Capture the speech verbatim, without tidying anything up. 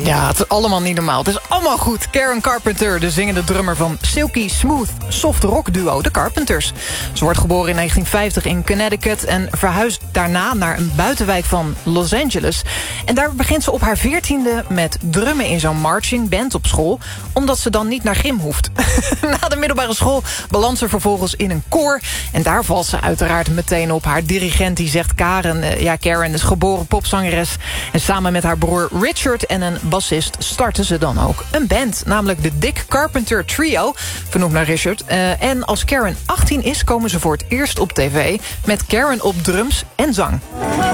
Ja, het is allemaal niet normaal. Het is allemaal goed. Karen Carpenter, de zingende drummer van Silky Smooth soft rock duo The Carpenters. Ze wordt geboren in negentien vijftig in Connecticut en verhuist daarna naar een buitenwijk van Los Angeles. En daar begint ze op haar veertiende met drummen in zo'n marching band op school, omdat ze dan niet naar gym hoeft. Na de middelbare school belandt ze vervolgens in een koor. En daar valt ze uiteraard meteen op. Haar dirigent die zegt Karen, uh, ja, Karen is geboren popzangeres. En samen met haar broer Richard en een bassist starten ze dan ook een band. Namelijk de Dick Carpenter Trio, vernoemd naar Richard. Uh, en als Karen achttien is, komen ze voor het eerst op tv met Karen op drums en zang.